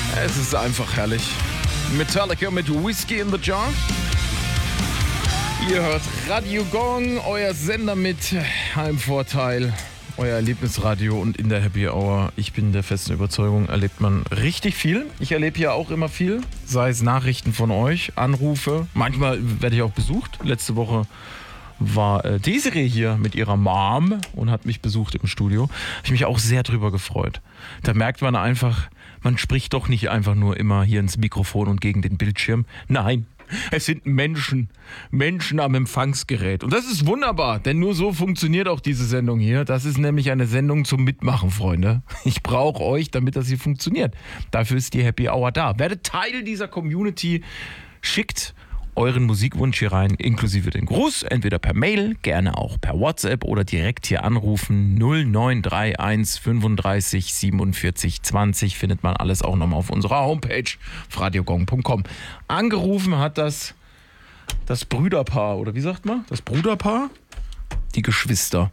Es ist einfach herrlich. Metallica mit Whiskey in the Jar. Ihr hört Radio Gong, euer Sender mit Heimvorteil, euer Erlebnisradio und in der Happy Hour. Ich bin der festen Überzeugung, erlebt man richtig viel. Ich erlebe hier auch immer viel, sei es Nachrichten von euch, Anrufe. Manchmal werde ich auch besucht. Letzte Woche war Desiree hier mit ihrer Mom und hat mich besucht im Studio. Habe ich mich auch sehr drüber gefreut. Da merkt man einfach, man spricht doch nicht einfach nur immer hier ins Mikrofon und gegen den Bildschirm. Nein, es sind Menschen am Empfangsgerät. Und das ist wunderbar, denn nur so funktioniert auch diese Sendung hier. Das ist nämlich eine Sendung zum Mitmachen, Freunde. Ich brauche euch, damit das hier funktioniert. Dafür ist die Happy Hour da. Werdet Teil dieser Community, schickt euren Musikwunsch hier rein, inklusive den Gruß, entweder per Mail, gerne auch per WhatsApp oder direkt hier anrufen. 0931 35 47 20 findet man alles auch nochmal auf unserer Homepage radiogong.com. Angerufen hat das Brüderpaar, oder wie sagt man? Das Bruderpaar? Die Geschwister.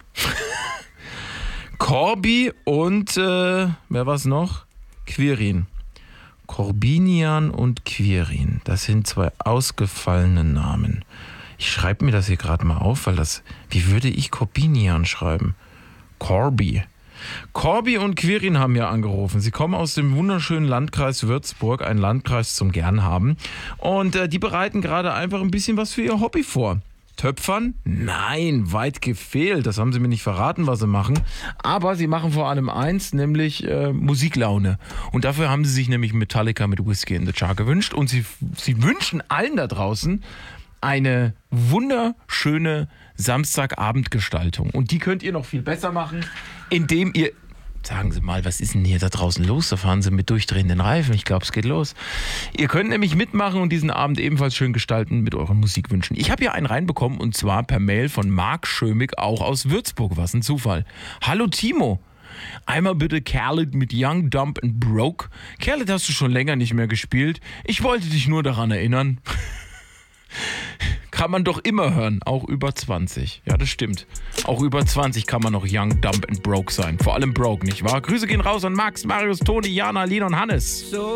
Corby und, wer war's noch? Quirin. Corbinian und Quirin, das sind zwei ausgefallene Namen. Ich schreibe mir das hier gerade mal auf, weil wie würde ich Corbinian schreiben? Corby und Quirin haben ja angerufen. Sie kommen aus dem wunderschönen Landkreis Würzburg, ein Landkreis zum Gernhaben. Und die bereiten gerade einfach ein bisschen was für ihr Hobby vor. Töpfern? Nein, weit gefehlt. Das haben sie mir nicht verraten, was sie machen. Aber sie machen vor allem eins, nämlich Musiklaune. Und dafür haben sie sich nämlich Metallica mit Whiskey in the Jar gewünscht. Und sie wünschen allen da draußen eine wunderschöne Samstagabendgestaltung. Und die könnt ihr noch viel besser machen, indem ihr... Sagen Sie mal, was ist denn hier da draußen los? Da fahren Sie mit durchdrehenden Reifen. Ich glaube, es geht los. Ihr könnt nämlich mitmachen und diesen Abend ebenfalls schön gestalten mit euren Musikwünschen. Ich habe hier einen reinbekommen und zwar per Mail von Marc Schömig, auch aus Würzburg. Was ein Zufall. Hallo Timo. Einmal bitte Khaled mit Young, Dumb and Broke. Khaled hast du schon länger nicht mehr gespielt. Ich wollte dich nur daran erinnern. Kann man doch immer hören, auch über 20. Ja, das stimmt. Auch über 20 kann man noch young, dumb and broke sein. Vor allem broke, nicht wahr? Grüße gehen raus an Max, Marius, Toni, Jana, Lina und Hannes. So